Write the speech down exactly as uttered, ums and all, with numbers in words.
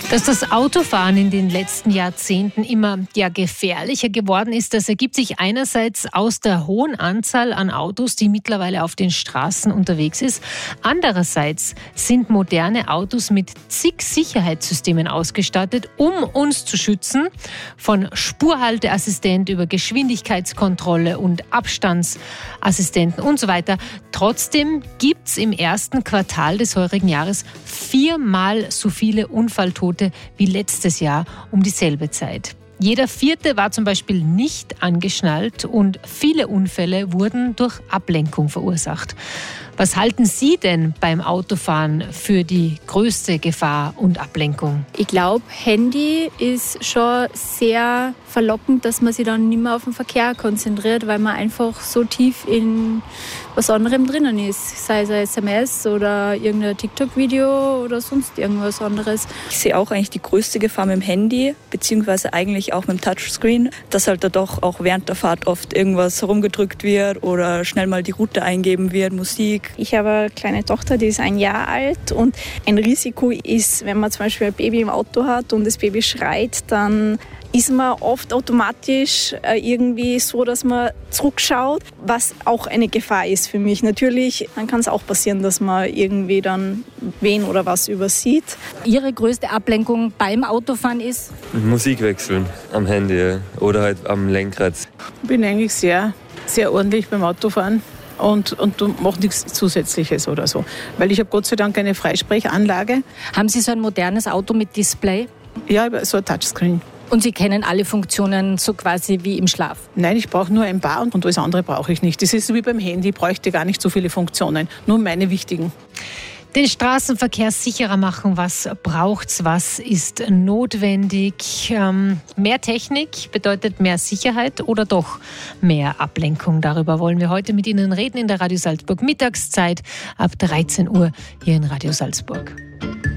Dass das Autofahren in den letzten Jahrzehnten immer ja, gefährlicher geworden ist, das ergibt sich einerseits aus der hohen Anzahl an Autos, die mittlerweile auf den Straßen unterwegs ist. Andererseits sind moderne Autos mit zig Sicherheitssystemen ausgestattet, um uns zu schützen, von Spurhalteassistent über Geschwindigkeitskontrolle und Abstandsassistenten und so weiter. Trotzdem gibt es im ersten Quartal des heurigen Jahres viermal so viele Unfalltote wie letztes Jahr um dieselbe Zeit. Jeder Vierte war zum Beispiel nicht angeschnallt und viele Unfälle wurden durch Ablenkung verursacht. Was halten Sie denn beim Autofahren für die größte Gefahr und Ablenkung? Ich glaube, Handy ist schon sehr verlockend, dass man sich dann nicht mehr auf den Verkehr konzentriert, weil man einfach so tief in was anderem drinnen ist. Sei es ein S M S oder irgendein TikTok-Video oder sonst irgendwas anderes. Ich sehe auch eigentlich die größte Gefahr mit dem Handy, beziehungsweise eigentlich auch mit dem Touchscreen, dass halt da doch auch während der Fahrt oft irgendwas herumgedrückt wird oder schnell mal die Route eingeben wird, Musik. Ich habe eine kleine Tochter, die ist ein Jahr alt und ein Risiko ist, wenn man zum Beispiel ein Baby im Auto hat und das Baby schreit, dann ist man oft automatisch irgendwie so, dass man zurückschaut, was auch eine Gefahr ist für mich. Natürlich, dann kann es auch passieren, dass man irgendwie dann wen oder was übersieht. Ihre größte Ablenkung beim Autofahren ist? Musik wechseln am Handy oder halt am Lenkrad. Ich bin eigentlich sehr, sehr ordentlich beim Autofahren. Und, und du machst nichts Zusätzliches oder so. Weil ich habe Gott sei Dank eine Freisprechanlage. Haben Sie so ein modernes Auto mit Display? Ja, so ein Touchscreen. Und Sie kennen alle Funktionen so quasi wie im Schlaf? Nein, ich brauche nur ein paar und alles andere brauche ich nicht. Das ist wie beim Handy, ich bräuchte gar nicht so viele Funktionen, nur meine wichtigen. Den Straßenverkehr sicherer machen, was braucht's, was ist notwendig? Ähm, mehr Technik bedeutet mehr Sicherheit oder doch mehr Ablenkung? Darüber wollen wir heute mit Ihnen reden in der Radio Salzburg Mittagszeit ab dreizehn Uhr hier in Radio Salzburg.